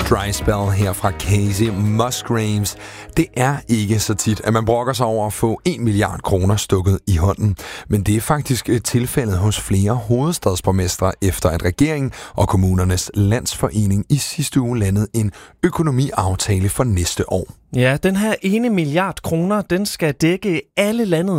Dry Spell her fra Casey Musgraves. Det er ikke så tit, at man brokker sig over at få 1 milliard kroner stukket i hånden. Men det er faktisk tilfældet hos flere hovedstadsborgmestre, efter at regeringen og kommunernes landsforening i sidste uge landede en økonomiaftale for næste år. Ja, den her 1 milliard kroner, den skal dække alle landets